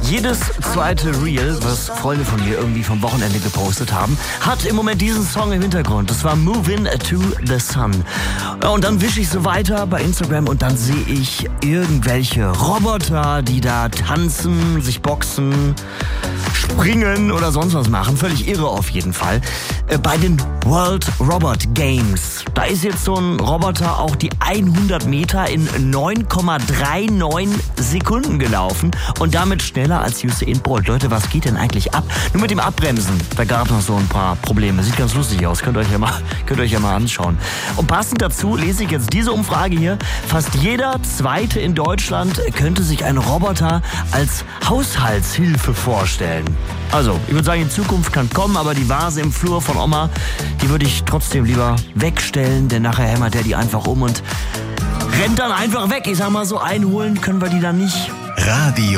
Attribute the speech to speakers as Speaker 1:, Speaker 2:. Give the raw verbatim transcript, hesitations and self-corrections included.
Speaker 1: Jedes zweite Reel, was Freunde von mir irgendwie vom Wochenende gepostet haben, hat im Moment diesen Song im Hintergrund. Das war Movin' to the Sun. Und dann wische ich so weiter bei Instagram und dann sehe ich irgendwelche Roboter, die da tanzen, sich boxen, springen oder sonst was machen. Völlig irre auf jeden Fall. Bei den World Robot Games. Da ist jetzt so ein Roboter auch die hundert Meter in neun Komma neununddreißig Sekunden gelaufen und damit schneller als Usain Bolt. Leute, was geht denn eigentlich ab? Nur mit dem Abbremsen, da gab es noch so ein paar Probleme. Sieht ganz lustig aus, könnt ihr euch ja mal, könnt ihr euch ja mal anschauen. Und passend dazu lese ich jetzt diese Umfrage hier. Fast jeder Zweite in Deutschland könnte sich einen Roboter als Haushaltshilfe vorstellen. Also, ich würde sagen, in Zukunft kann kommen, aber die Vase im Flur von Oma, die würde ich trotzdem lieber wegstellen, denn nachher hämmert der die einfach um und rennt dann einfach weg. Ich sag mal so, einholen können wir die dann nicht.
Speaker 2: Radio